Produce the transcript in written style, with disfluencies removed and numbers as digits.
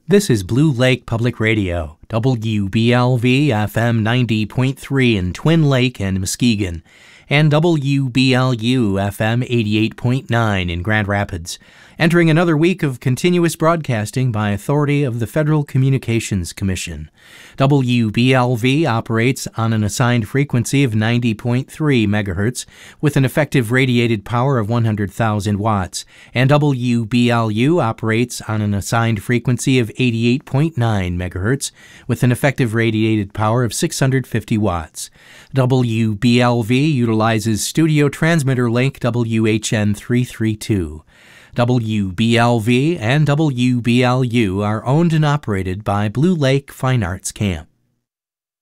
This is Blue Lake Public Radio, WBLV FM 90.3 in Twin Lake and Muskegon, and WBLU FM 88.9 in Grand Rapids, entering another week of continuous broadcasting by authority of the Federal Communications Commission. WBLV operates on an assigned frequency of 90.3 megahertz with an effective radiated power of 100,000 watts, and WBLU operates on an assigned frequency of 88.9 megahertz with an effective radiated power of 650 watts. WBLV utilizes Studio Transmitter Link WHN 332. WBLV and WBLU are owned and operated by Blue Lake Fine Arts Camp.